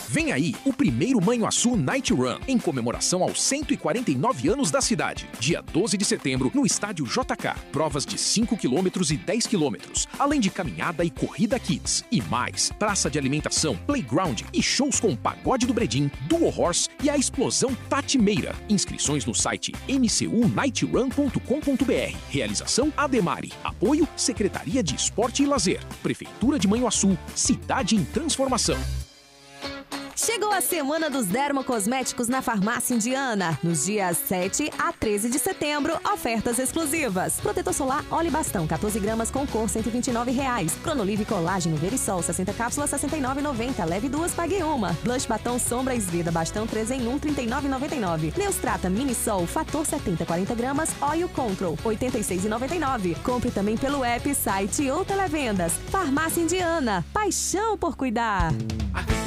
Vem aí o primeiro Manhuaçu Night Run, em comemoração aos 149 anos da cidade. Dia 12 de setembro, no estádio JK. Provas de 5 km e 10 km, além de caminhada e corrida kids. E mais, praça de alimentação, playground e shows com Pagode do Bredim, Duo Horse e a Explosão Tati Meira. Inscrições no site mcunightrun.com.br. Realização Ademari. Apoio Secretaria de Esporte e Lazer. Prefeitura de Manhuaçu. Cidade em transformação. Chegou a Semana dos Dermocosméticos na Farmácia Indiana. Nos dias 7 a 13 de setembro, ofertas exclusivas. Protetor solar Olhe Bastão, 14 gramas com cor, R$ 129,00. Cronolive Colágeno Verisol, 60 cápsulas, R$ 69,90. Leve 2, pague uma. Blush Batom Sombra Esveda Bastão 3 em 1, R$ 39,99. Neustrata Minisol, Fator 70, 40 gramas, Oil Control, R$ 86,99. Compre também pelo app, site ou televendas. Farmácia Indiana. Paixão por cuidar.